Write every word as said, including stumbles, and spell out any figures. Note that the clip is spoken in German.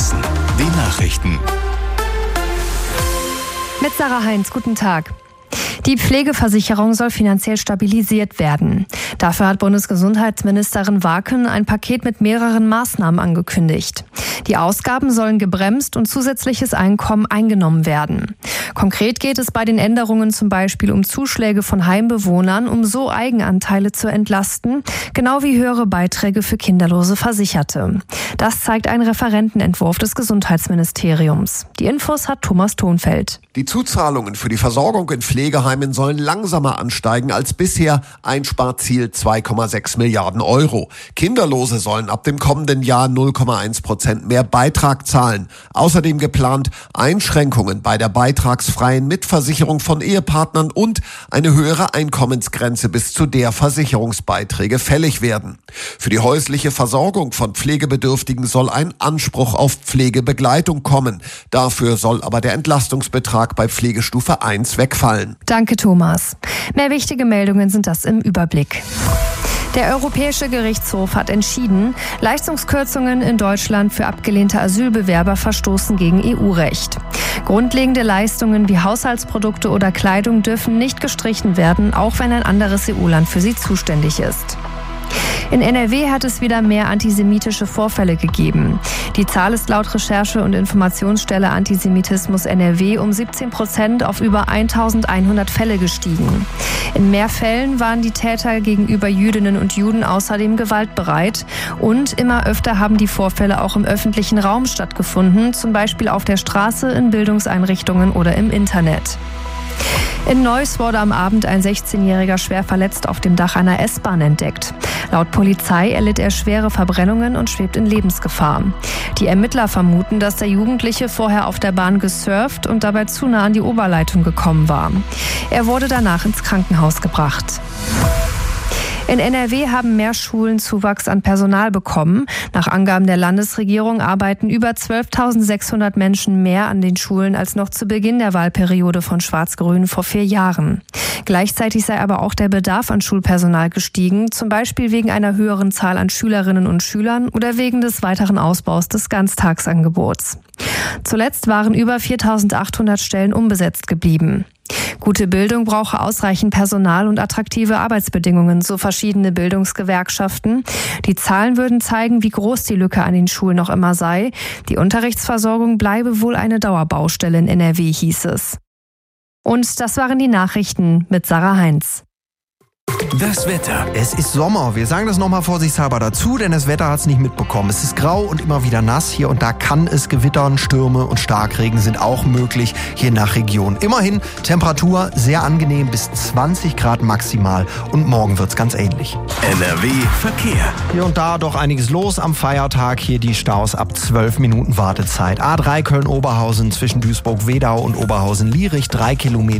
Hessen, die Nachrichten. Mit Sarah Heinz, guten Tag. Die Pflegeversicherung soll finanziell stabilisiert werden. Dafür hat Bundesgesundheitsministerin Waaken ein Paket mit mehreren Maßnahmen angekündigt. Die Ausgaben sollen gebremst und zusätzliches Einkommen eingenommen werden. Konkret geht es bei den Änderungen zum Beispiel um Zuschläge von Heimbewohnern, um so Eigenanteile zu entlasten, genau wie höhere Beiträge für kinderlose Versicherte. Das zeigt ein Referentenentwurf des Gesundheitsministeriums. Die Infos hat Thomas Thonfeld. Die Zuzahlungen für die Versorgung in Pflegeheimen sollen langsamer ansteigen als bisher. Einsparziel zwei Komma sechs Milliarden Euro. Kinderlose sollen ab dem kommenden Jahr null Komma eins Prozent mehr Beitrag zahlen. Außerdem geplant Einschränkungen bei der beitragsfreien Mitversicherung von Ehepartnern und eine höhere Einkommensgrenze, bis zu der Versicherungsbeiträge fällig werden. Für die häusliche Versorgung von Pflegebedürftigen soll ein Anspruch auf Pflegebegleitung kommen. Dafür soll aber der Entlastungsbetrag bei Pflegestufe eins wegfallen. Danke, Thomas. Mehr wichtige Meldungen sind das im Überblick. Der Europäische Gerichtshof hat entschieden, Leistungskürzungen in Deutschland für abgelehnte Asylbewerber verstoßen gegen E U-Recht. Grundlegende Leistungen wie Haushaltsprodukte oder Kleidung dürfen nicht gestrichen werden, auch wenn ein anderes E U-Land für sie zuständig ist. In N R W hat es wieder mehr antisemitische Vorfälle gegeben. Die Zahl ist laut Recherche- und Informationsstelle Antisemitismus N R W um siebzehn Prozent auf über eintausendeinhundert Fälle gestiegen. In mehr Fällen waren die Täter gegenüber Jüdinnen und Juden außerdem gewaltbereit. Und immer öfter haben die Vorfälle auch im öffentlichen Raum stattgefunden, zum Beispiel auf der Straße, in Bildungseinrichtungen oder im Internet. In Neuss wurde am Abend ein sechzehnjähriger schwer verletzt auf dem Dach einer S-Bahn entdeckt. Laut Polizei erlitt er schwere Verbrennungen und schwebt in Lebensgefahr. Die Ermittler vermuten, dass der Jugendliche vorher auf der Bahn gesurft und dabei zu nah an die Oberleitung gekommen war. Er wurde danach ins Krankenhaus gebracht. In N R W haben mehr Schulen Zuwachs an Personal bekommen. Nach Angaben der Landesregierung arbeiten über zwölftausendsechshundert Menschen mehr an den Schulen als noch zu Beginn der Wahlperiode von Schwarz-Grün vor vier Jahren. Gleichzeitig sei aber auch der Bedarf an Schulpersonal gestiegen, zum Beispiel wegen einer höheren Zahl an Schülerinnen und Schülern oder wegen des weiteren Ausbaus des Ganztagsangebots. Zuletzt waren über viertausendachthundert Stellen unbesetzt geblieben. Gute Bildung brauche ausreichend Personal und attraktive Arbeitsbedingungen, so verschiedene Bildungsgewerkschaften. Die Zahlen würden zeigen, wie groß die Lücke an den Schulen noch immer sei. Die Unterrichtsversorgung bleibe wohl eine Dauerbaustelle in N R W, hieß es. Und das waren die Nachrichten mit Sarah Heinz. Das Wetter. Es ist Sommer. Wir sagen das nochmal vorsichtshalber dazu, denn das Wetter hat es nicht mitbekommen. Es ist grau und immer wieder nass. Hier und da kann es gewittern, Stürme und Starkregen sind auch möglich, je nach Region. Immerhin Temperatur sehr angenehm, bis zwanzig Grad maximal. Und morgen wird's ganz ähnlich. N R W Verkehr. Hier und da doch einiges los am Feiertag. Hier die Staus ab zwölf Minuten Wartezeit. A drei Köln-Oberhausen zwischen Duisburg-Wedau und Oberhausen-Lierich, drei Kilometer.